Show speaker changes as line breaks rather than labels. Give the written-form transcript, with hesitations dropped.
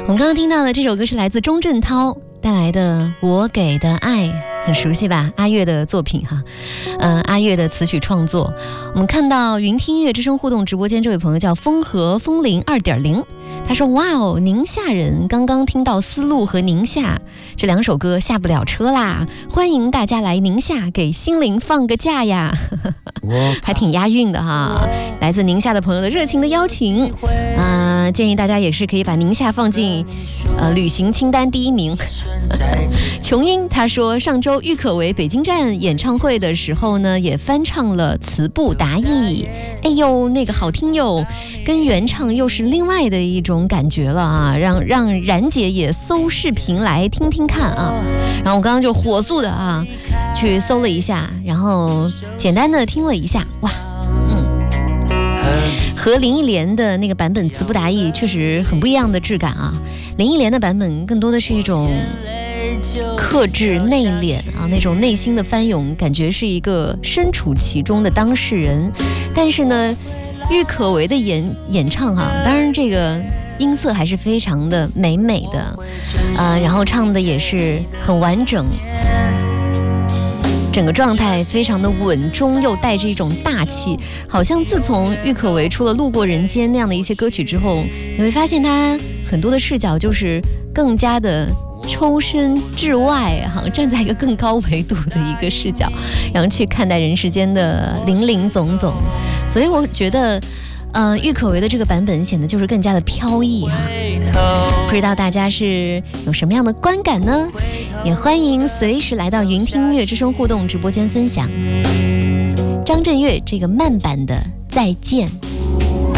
我们刚刚听到的这首歌是来自钟镇涛带来的《我给的爱》，很熟悉吧？阿月的作品哈，阿月的词曲创作。我们看到云听乐之声互动直播间这位朋友叫风和风铃 2.0， 他说：哇哦，宁夏人，刚刚听到丝路和宁夏这两首歌下不了车啦，欢迎大家来宁夏给心灵放个假呀。还挺押韵的哈，来自宁夏的朋友的热情的邀请，建议大家也是可以把宁夏放进旅行清单第一名。琼英他说，上周郁可唯北京站演唱会的时候呢，也翻唱了词不达意，哎呦那个好听哟，跟原唱又是另外的一种感觉了啊，让然姐也搜视频来听听看啊。然后我刚刚就火速的去搜了一下，然后简单的听了一下，哇，和林忆莲的那个版本词不达意确实很不一样的质感啊。林忆莲的版本更多的是一种克制内敛那种内心的翻涌，感觉是一个身处其中的当事人。但是呢，郁可唯的演唱当然这个音色还是非常的美的，然后唱的也是很完整，整个状态非常的稳中又带着一种大气，好像自从郁可唯出了《路过人间》那样的一些歌曲之后，你会发现他很多的视角就是更加的抽身至外，站在一个更高维度的一个视角，然后去看待人世间的林林总总。所以我觉得郁可唯的这个版本显得就是更加的飘逸不知道大家是有什么样的观感呢？也欢迎随时来到云听乐之声互动直播间分享张震岳这个慢版的再见。